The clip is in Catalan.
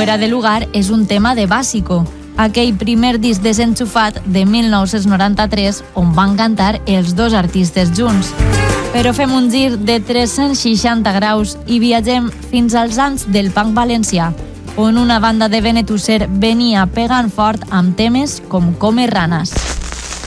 Fuera de lugar és un tema de Básico, aquell primer disc desenxufat de 1993 on van cantar els dos artistes junts. Però fem un gir de 360 graus i viatgem fins als anys del punk valencià, on una banda de Benetússer venia pegant fort amb temes com Come Ranas.